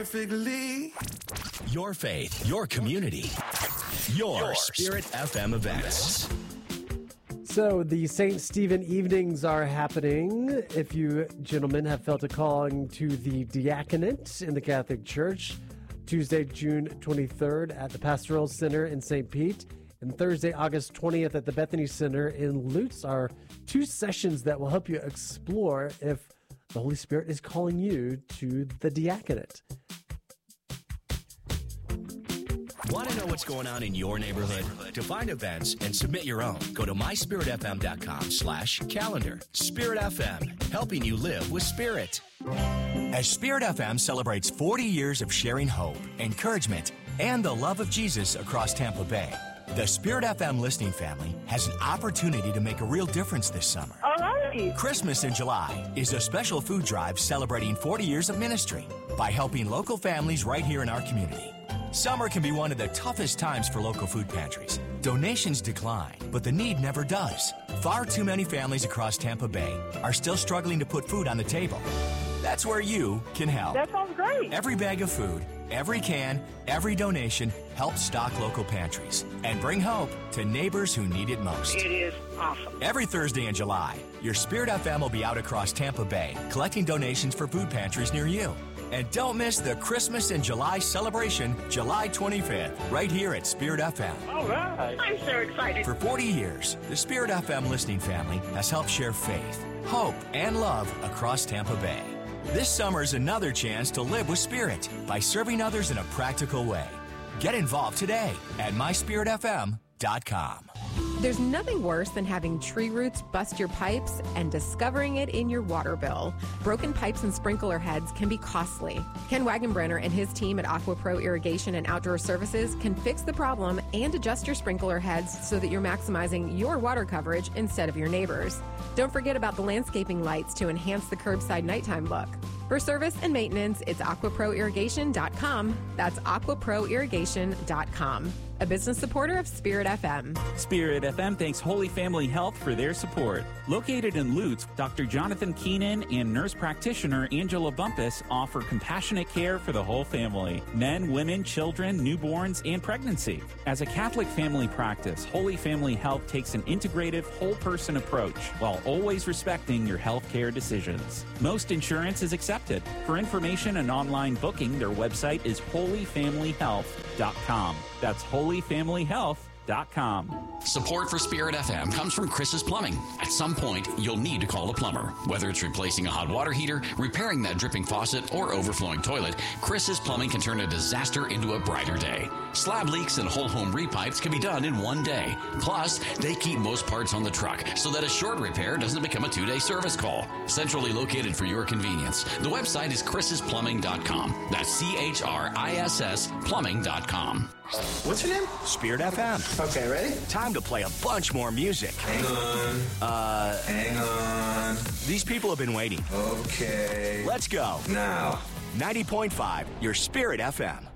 Perfectly. Your faith, your community, your Spirit FM events. So the St. Stephen evenings are happening. If you gentlemen have felt a calling to the diaconate in the Catholic Church, Tuesday, June 23rd at the Pastoral Center in St. Pete, and Thursday, August 20th at the Bethany Center in Lutz are two sessions that will help you explore if the Holy Spirit is calling you to the diaconate. Want to know what's going on in your neighborhood? To find events and submit your own, go to myspiritfm.com/calendar. Spirit FM, helping you live with Spirit. As Spirit FM celebrates 40 years of sharing hope, encouragement, and the love of Jesus across Tampa Bay, the Spirit FM listening family has an opportunity to make a real difference this summer. All right. Christmas in July is a special food drive celebrating 40 years of ministry by helping local families right here in our community. Summer can be one of the toughest times for local food pantries. Donations decline, but the need never does. Far too many families across Tampa Bay are still struggling to put food on the table. That's where you can help. That sounds great. Every bag of food, every can, every donation helps stock local pantries and bring hope to neighbors who need it most. It is awesome. Every Thursday in July, your Spirit FM will be out across Tampa Bay collecting donations for food pantries near you. And don't miss the Christmas in July celebration, July 25th, right here at Spirit FM. All right. I'm so excited. For 40 years, the Spirit FM listening family has helped share faith, hope, and love across Tampa Bay. This summer is another chance to live with Spirit by serving others in a practical way. Get involved today at myspiritfm.com. There's nothing worse than having tree roots bust your pipes and discovering it in your water bill. Broken pipes and sprinkler heads can be costly. Ken Wagenbrenner and his team at AquaPro Irrigation and Outdoor Services can fix the problem and adjust your sprinkler heads so that you're maximizing your water coverage instead of your neighbors. Don't forget about the landscaping lights to enhance the curbside nighttime look. For service and maintenance, it's aquaproirrigation.com. That's aquaproirrigation.com. A business supporter of Spirit FM. Spirit FM thanks Holy Family Health for their support. Located in Lutz, Dr. Jonathan Keenan and nurse practitioner Angela Bumpus offer compassionate care for the whole family. Men, women, children, newborns, and pregnancy. As a Catholic family practice, Holy Family Health takes an integrative, whole-person approach while always respecting your health care decisions. Most insurance is accepted. For information and online booking, their website is holyfamilyhealth.com. That's holyfamilyhealth.com. Support for Spirit FM comes from Chris's Plumbing. At some point, you'll need to call a plumber. Whether it's replacing a hot water heater, repairing that dripping faucet, or overflowing toilet, Chris's Plumbing can turn a disaster into a brighter day. Slab leaks and whole home repipes can be done in one day. Plus, they keep most parts on the truck so that a short repair doesn't become a 2-day service call. Centrally located for your convenience. The website is chrissplumbing.com. That's CHRISS plumbing.com. What's your name? Spirit FM. Okay, ready? Time to play a bunch more music. Hang on. These people have been waiting. Okay. Let's go. Now. 90.5, your Spirit FM.